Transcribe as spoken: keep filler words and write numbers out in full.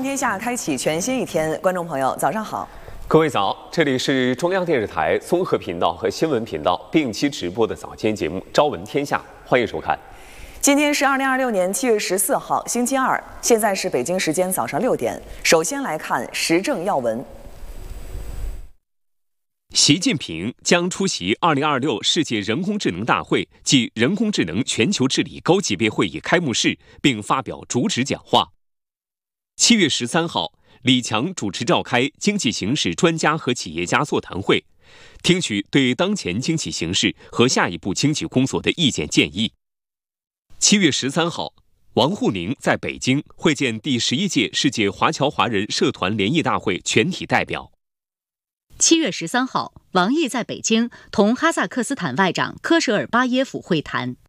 闻天下开启全新一天，观众朋友早上好， 各位早，这里是中央电视台综合频道和新闻频道并期直播的早间节目《朝闻天下》，欢迎收看。 今天是二零二六年七月十四号，星期二，现在是北京时间早上六点。首先来看时政要闻。 习近平将出席二零二六世界人工智能大会暨人工智能全球治理高级别会议开幕式，并发表主旨讲话。七月十三号，李强主持召开经济形势专家和企业家座谈会，听取对当前经济形势和下一步经济工作的意见建议。七月十三号，王沪宁在北京会见第十一届世界华侨华人社团联谊大会全体代表。 七月十三号，王毅在北京同哈萨克斯坦外长科舍尔巴耶夫会谈。